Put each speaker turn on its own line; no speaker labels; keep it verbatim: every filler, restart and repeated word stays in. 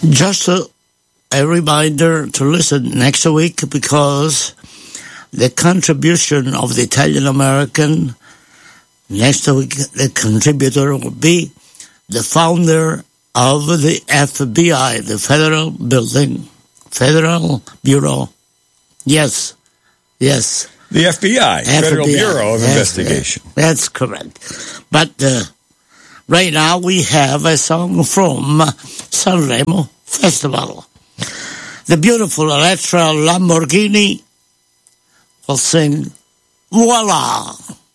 Just a, a reminder to listen next week, because the contribution of the Italian American, next week the contributor will be the founder of the F B I, the Federal Building, Federal Bureau. Yes, yes.
The F B I, F B I. Federal Bureau of
that's,
Investigation.
That's correct. But uh, right now we have a song from Sanremo Festival. The beautiful Elettra Lamborghini will sing Voila!